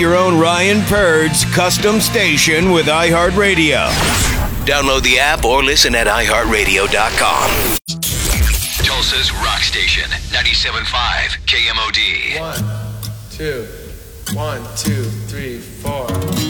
Your own Ryan Purd's custom station with iHeartRadio. Download the app or listen at iHeartRadio.com. Tulsa's rock station, 97.5 KMOD. 1, 2, 1, 2, 3, 4.